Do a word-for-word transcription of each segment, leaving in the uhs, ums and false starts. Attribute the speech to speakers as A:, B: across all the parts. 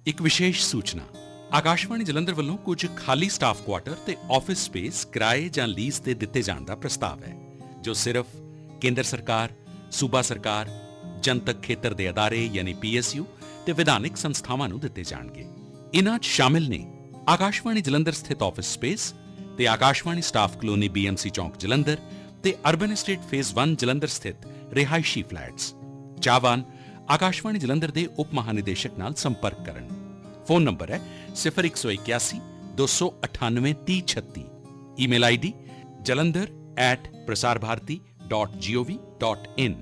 A: ਇੱਕ ਵਿਸ਼ੇਸ਼ ਸੂਚਨਾ ਆਕਾਸ਼ਵਾਣੀ ਜਲੰਧਰ ਵੱਲੋਂ ਕੁਝ ਖਾਲੀ ਸਟਾਫ ਕੁਆਟਰ ਤੇ ਆਫਿਸ ਸਪੇਸ ਕਿਰਾਏ ਜਾਂ ਲੀਜ਼ ਤੇ ਦਿੱਤੇ ਜਾਣ ਦਾ ਪ੍ਰਸਤਾਵ ਹੈ ਜੋ ਸਿਰਫ ਕੇਂਦਰ ਸਰਕਾਰ, ਸੂਬਾ ਸਰਕਾਰ, ਜਨਤਕ ਖੇਤਰ ਦੇ ਅਦਾਰੇ ਯਾਨੀ ਪੀ ਐਸ ਯੂ ਤੇ ਵਿਧਾਨਿਕ ਸੰਸਥਾਵਾਂ ਨੂੰ ਦਿੱਤੇ ਜਾਣਗੇ। ਇਨ੍ਹਾਂ 'ਚ ਸ਼ਾਮਿਲ ਨੇ ਆਕਾਸ਼ਵਾਣੀ ਜਲੰਧਰ ਸਥਿਤ ਆਫਿਸ ਸਪੇਸ ਤੇ Akashvani staff colony B M C ਚੌਂਕ ਜਲੰਧਰ ਤੇ ਅਰਬਨ ਐਸਟੇਟ ਫੇਜ਼ ਇੱਕ ਜਲੰਧਰ ਸਥਿਤ ਰਿਹਾਇਸ਼ੀ ਫਲੈਟਸ। ਚਾਹਵਾਨ ਆਕਾਸ਼ਵਾਣੀ ਜਲੰਧਰ ਦੇ ਉਪ ਮਹਾਨਿਦੇਸ਼ਕ ਨਾਲ ਸੰਪਰਕ ਕਰਨ। ਫੋਨ ਨੰਬਰ ਹੈ ਸਿਫਰ ਇੱਕ ਸੌ ਇਕਿਆਸੀ ਦੋ ਸੌ ਅਠਾਨਵੇਂ ਤੀਹ ਛੱਤੀ। Email I D jalandhar at prasar bharati dot gov dot in।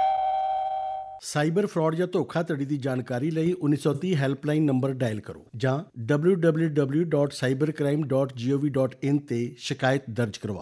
B: Cyber fraud ਜਾਂ ਧੋਖਾਧੜੀ ਦੀ ਜਾਣਕਾਰੀ ਲਈ ਉੱਨੀ ਸੌ ਤੀਹ ਹੈਲਪਲਾਈਨ ਨੰਬਰ ਡਾਇਲ ਕਰੋ ਜਾਂ W W W dot cyber crime dot ਗੋਵ dot in ਤੇ ਸ਼ਿਕਾਇਤ ਦਰਜ ਕਰਵਾਓ।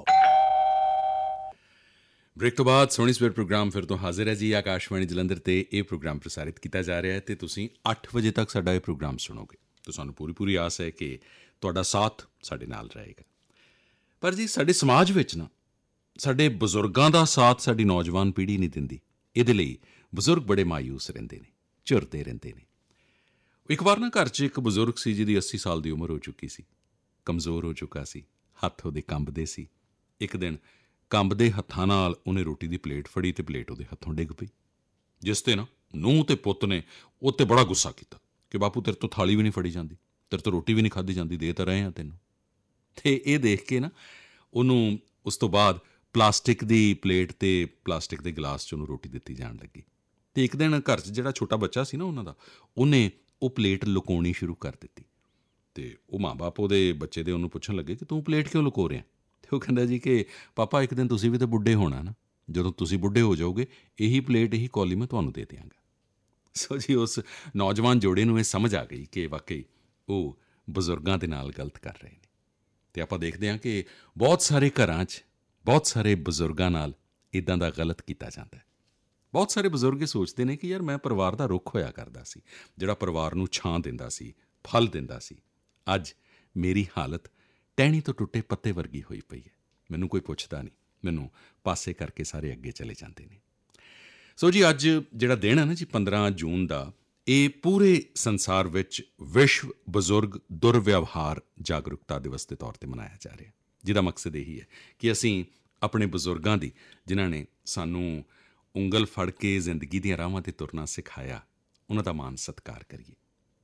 A: ਬ੍ਰੇਕ ਤੋਂ ਬਾਅਦ ਸੋਹਣੀ ਸਵੇਰ ਪ੍ਰੋਗਰਾਮ ਫਿਰ ਤੋਂ ਹਾਜ਼ਰ ਹੈ ਜੀ। ਆਕਾਸ਼ਵਾਣੀ ਜਲੰਧਰ ਤੇ ਇਹ ਪ੍ਰੋਗਰਾਮ ਪ੍ਰਸਾਰਿਤ ਕੀਤਾ ਜਾ ਰਿਹਾ ਹੈ ਤੇ ਤੁਸੀਂ ਅੱਠ ਵਜੇ ਤੱਕ ਸਾਡਾ ਇਹ ਪ੍ਰੋਗਰਾਮ ਸੁਣੋਗੇ। ਤਾਂ ਸਾਨੂੰ ਪੂਰੀ ਪੂਰੀ ਆਸ ਹੈ ਕਿ ਤੁਹਾਡਾ ਸਾਥ ਸਾਡੇ ਨਾਲ ਰਹੇਗਾ। ਪਰ ਜੀ ਸਾਡੇ ਸਮਾਜ ਵਿੱਚ ਨਾ ਸਾਡੇ ਬਜ਼ੁਰਗਾਂ ਦਾ ਸਾਥ ਸਾਡੀ ਨੌਜਵਾਨ ਪੀੜ੍ਹੀ ਨਹੀਂ ਦਿੰਦੀ। ਇਹਦੇ ਲਈ ਬਜ਼ੁਰਗ ਬੜੇ ਮਾਯੂਸ ਰਹਿੰਦੇ ਨੇ, ਝੁਰਦੇ ਰਹਿੰਦੇ ਨੇ। ਇੱਕ ਵਾਰ ਨਾ ਘਰ 'ਚ ਇੱਕ ਬਜ਼ੁਰਗ ਸੀ ਜਿਹਦੀ ਅੱਸੀ ਸਾਲ ਦੀ ਉਮਰ ਹੋ ਚੁੱਕੀ ਸੀ, ਕਮਜ਼ੋਰ ਹੋ ਚੁੱਕਾ ਸੀ, ਹੱਥ ਉਹਦੇ ਕੰਬਦੇ ਸੀ। ਇੱਕ ਦਿਨ ਕੰਬਦੇ ਹੱਥਾਂ ਨਾਲ ਉਹਨੇ ਰੋਟੀ ਦੀ ਪਲੇਟ ਫੜੀ ਤੇ ਪਲੇਟ ਉਹਦੇ ਹੱਥੋਂ ਡਿੱਗ ਪਈ, ਜਿਸ 'ਤੇ ਨਾ ਨੂੰਹ ਅਤੇ ਪੁੱਤ ਨੇ ਉਹ 'ਤੇ ਬੜਾ ਗੁੱਸਾ ਕੀਤਾ ਕਿ ਬਾਪੂ ਤੇਰੇ ਤੋਂ ਥਾਲੀ ਵੀ ਨਹੀਂ ਫੜੀ ਜਾਂਦੀ, ਤੇਰੇ ਤੋਂ ਰੋਟੀ ਵੀ ਨਹੀਂ ਖਾਧੀ ਜਾਂਦੀ, ਦੇ ਤਾਂ ਰਹੇ ਹਾਂ ਤੈਨੂੰ। ਅਤੇ ਇਹ ਦੇਖ ਕੇ ਨਾ ਉਹਨੂੰ ਉਸ ਤੋਂ ਬਾਅਦ ਪਲਾਸਟਿਕ ਦੀ ਪਲੇਟ ਅਤੇ ਪਲਾਸਟਿਕ ਦੇ ਗਲਾਸ 'ਚ ਉਹਨੂੰ ਰੋਟੀ ਦਿੱਤੀ ਜਾਣ ਲੱਗੀ। ਅਤੇ ਇੱਕ ਦਿਨ ਘਰ 'ਚ ਜਿਹੜਾ ਛੋਟਾ ਬੱਚਾ ਸੀ ਨਾ ਉਹਨਾਂ ਦਾ, ਉਹਨੇ ਉਹ ਪਲੇਟ ਲੁਕਾਉਣੀ ਸ਼ੁਰੂ ਕਰ ਦਿੱਤੀ। ਅਤੇ ਉਹ ਮਾਂ ਬਾਪ ਉਹਦੇ ਬੱਚੇ ਦੇ ਉਹਨੂੰ ਪੁੱਛਣ ਲੱਗੇ ਕਿ ਤੂੰ ਪਲੇਟ ਕਿਉਂ ਲੁਕੋ ਰਿਹਾ? ਅਤੇ ਉਹ ਕਹਿੰਦਾ ਜੀ ਕਿ ਪਾਪਾ ਇੱਕ ਦਿਨ ਤੁਸੀਂ ਵੀ ਤਾਂ ਬੁੱਢੇ ਹੋਣਾ ਨਾ, ਜਦੋਂ ਤੁਸੀਂ ਬੁੱਢੇ ਹੋ ਜਾਓਗੇ ਇਹੀ ਪਲੇਟ ਇਹੀ ਕੌਲੀ ਮੈਂ ਤੁਹਾਨੂੰ ਦੇ ਦਿਆਂਗਾ। ਸੋ ਜੀ ਉਸ ਨੌਜਵਾਨ ਜੋੜੇ ਨੂੰ ਇਹ ਸਮਝ ਆ ਗਈ ਕਿ ਵਾਕਈ ਉਹ ਬਜ਼ੁਰਗਾਂ ਦੇ ਨਾਲ ਗਲਤ ਕਰ ਰਹੇ ਨੇ। ਅਤੇ ਆਪਾਂ ਦੇਖਦੇ ਹਾਂ ਕਿ ਬਹੁਤ ਸਾਰੇ ਘਰਾਂ 'ਚ ਬਹੁਤ ਸਾਰੇ ਬਜ਼ੁਰਗਾਂ ਨਾਲ ਇੱਦਾਂ ਦਾ ਗਲਤ ਕੀਤਾ ਜਾਂਦਾ ਹੈ। ਬਹੁਤ ਸਾਰੇ ਬਜ਼ੁਰਗ ਇਹ ਸੋਚਦੇ ਨੇ ਕਿ ਯਾਰ ਮੈਂ ਪਰਿਵਾਰ ਦਾ ਰੁੱਖ ਹੋਇਆ ਕਰਦਾ ਸੀ, ਜਿਹੜਾ ਪਰਿਵਾਰ ਨੂੰ ਛਾਂ ਦਿੰਦਾ ਸੀ, ਫਲ ਦਿੰਦਾ ਸੀ। ਅੱਜ ਮੇਰੀ ਹਾਲਤ ਟਹਿਣੀ ਤੋਂ ਟੁੱਟੇ ਪੱਤੇ ਵਰਗੀ ਹੋਈ ਪਈ ਹੈ, ਮੈਨੂੰ ਕੋਈ ਪੁੱਛਦਾ ਨਹੀਂ, ਮੈਨੂੰ ਪਾਸੇ ਕਰਕੇ ਸਾਰੇ ਅੱਗੇ ਚਲੇ ਜਾਂਦੇ ਨੇ। ਸੋ ਜੀ ਅੱਜ ਜਿਹੜਾ ਦਿਨ ਹੈ ਨਾ ਜੀ ਪੰਦਰਾਂ ਜੂਨ ਦਾ, ਇਹ ਪੂਰੇ ਸੰਸਾਰ ਵਿੱਚ ਵਿਸ਼ਵ ਬਜ਼ੁਰਗ ਦੁਰਵਿਵਹਾਰ ਜਾਗਰੂਕਤਾ ਦਿਵਸ ਦੇ ਤੌਰ 'ਤੇ ਮਨਾਇਆ ਜਾ ਰਿਹਾ, ਜਿਹਦਾ ਮਕਸਦ ਇਹੀ ਹੈ ਕਿ ਅਸੀਂ ਆਪਣੇ ਬਜ਼ੁਰਗਾਂ ਦੀ, ਜਿਨ੍ਹਾਂ ਨੇ ਸਾਨੂੰ ਉਂਗਲ ਫੜ ਕੇ ਜ਼ਿੰਦਗੀ ਦੀਆਂ ਰਾਹਾਂ 'ਤੇ ਤੁਰਨਾ ਸਿਖਾਇਆ, ਉਹਨਾਂ ਦਾ ਮਾਣ ਸਤਿਕਾਰ ਕਰੀਏ।